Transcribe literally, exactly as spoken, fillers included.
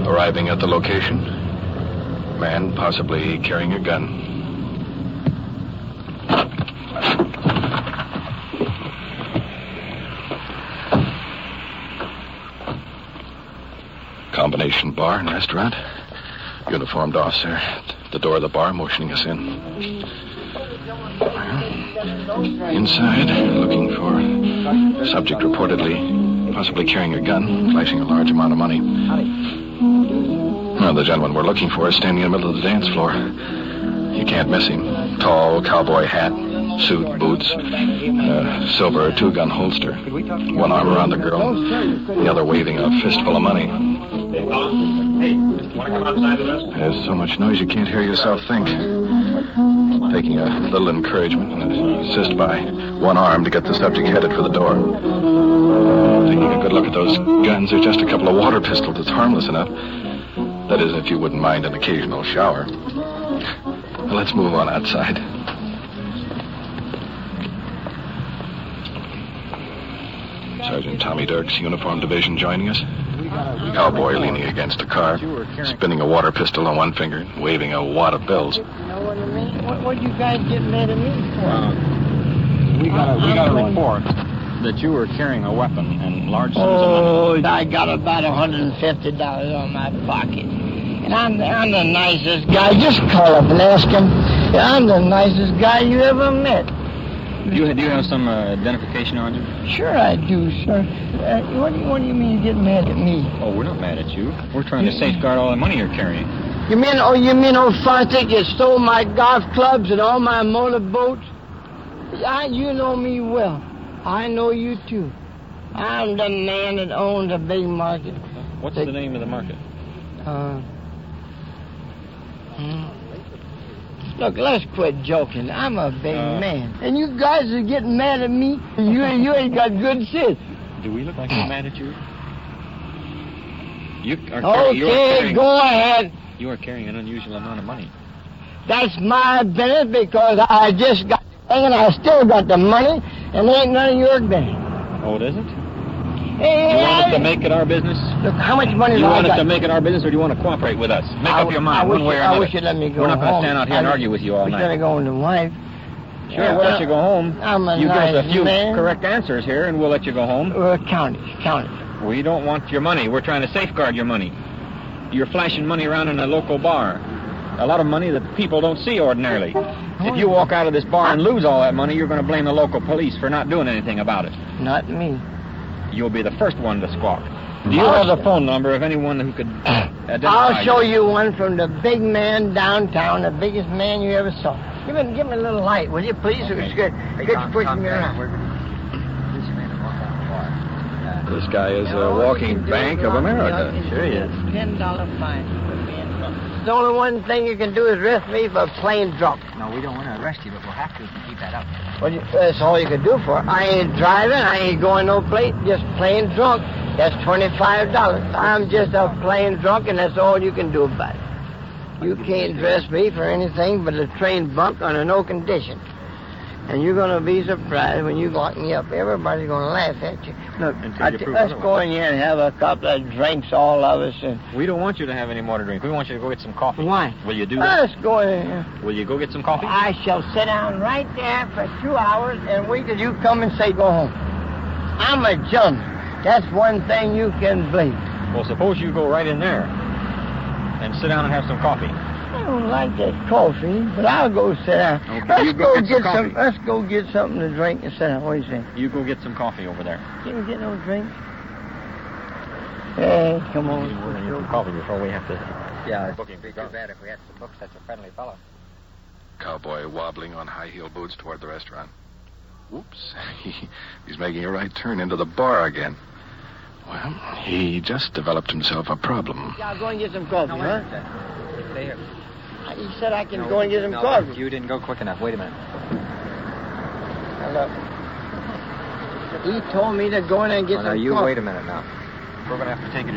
Arriving at the location, man possibly carrying a gun. Combination bar and restaurant. Uniformed officer at the door of the bar motioning us in. Inside, looking for subject reportedly possibly carrying a gun, flashing a large amount of money. Well, the gentleman we're looking for is standing in the middle of the dance floor. You can't miss him. Tall, cowboy hat, suit, boots, a silver two-gun holster. One arm around the girl, the other waving a fistful of money. There's so much noise you can't hear yourself think. Taking a little encouragement and assist by one arm to get the subject headed for the door. Taking a good look at those guns, they're just a couple of water pistols. It's harmless enough. That is, if you wouldn't mind an occasional shower. Well, let's move on outside. Sergeant Tommy Dirks, Uniform Division, joining us. Cowboy leaning against a car, spinning a water pistol on one finger, waving a wad of bills. You know what I mean? What, what you guys get mad at me for? Uh, we got a, we got a report that you were carrying a weapon and large sums of money. Oh, I got about one hundred fifty dollars on my pocket. And I'm, I'm the nicest guy. Just call up and ask him. I'm the nicest guy you ever met. Do you, do you have some uh, identification on you? Sure I do, sir. Uh, what, do you, what do you mean you get mad at me? Oh, we're not mad at you. We're trying to safeguard all the money you're carrying. You mean, oh, you mean old Fontic, you stole my golf clubs and all my motorboats? I, you know me well. I know you, too. I'm the man that owns a big market. What's the, the name of the market? Uh... Hmm. Look, let's quit joking. I'm a big uh, man. And you guys are getting mad at me. You, you ain't got good sense. Do we look like we're mad at you? You are okay, you are carrying, go ahead. You are carrying an unusual amount of money. That's my business because I just got the thing and I still got the money and ain't none of your business. Oh, it isn't? Hey, you want I, us to make it our business? Look, how much money do you you want I us got? to make it our business, or do you want to cooperate with us? Make I, up your mind, one way or you, another. I wish you'd let me go We're not going to stand out here I, and argue with you all we night. We're going to go on the wife. Sure, yeah, we'll let you go home. I'm a you nice give us a few man. correct answers here, and we'll let you go home. Well, count it, count it. We don't want your money. We're trying to safeguard your money. You're flashing money around in a local bar. A lot of money that people don't see ordinarily. If you walk out of this bar and lose all that money, you're going to blame the local police for not doing anything about it. Not me. You'll be the first one to squawk. Do you have the phone number of anyone who could identify I'll show you? you one from the big man downtown, the biggest man you ever saw. Give me, give me a little light, will you, please? Okay. It's good. Hey, good Tom, pushing Tom, me around. This guy is a walking Bank of America. Sure he is. ten dollar fine. The only one thing you can do is arrest me for plain drunk. No, we don't want to arrest you, but we'll have to if you keep that up. Well, you, that's all you can do for it. I ain't driving, I ain't going no place, just plain drunk. That's twenty-five dollars. I'm just a plain drunk, and that's all you can do about it. You can't dress me for anything but a train bunk under no condition. And you're going to be surprised when you lock me up. Everybody's going to laugh at you. Look, I t- let's go in here and have a couple of drinks, all of us. And we don't want you to have any more to drink. We want you to go get some coffee. Why? Will you do that? Let's go in here. Will you go get some coffee? I shall sit down right there for two hours and wait till you come and say go home. I'm a gentleman. That's one thing you can believe. Well, suppose you go right in there and sit down and have some coffee. I don't like that coffee, but I'll go sit down. Okay, let's you go go get get some some. coffee. Let's go get something to drink and sit down. What do you say? You go get some coffee over there. Can we get no drink? Hey, come on. We're going to get some coffee before we have to. Yeah, it's booking. Be too bad if we had some books. Such a friendly fellow. Cowboy wobbling on high-heel boots toward the restaurant. Whoops. He, he's making a right turn into the bar again. Well, he just developed himself a problem. Yeah, I'll go and get some coffee, No, huh? wait, stay here. He said I can No, go and get some no, coffee. You didn't go quick enough. Wait a minute. Now, look. He told me to go in and get Oh, some now, you coffee. wait a minute now. We're going to have to take it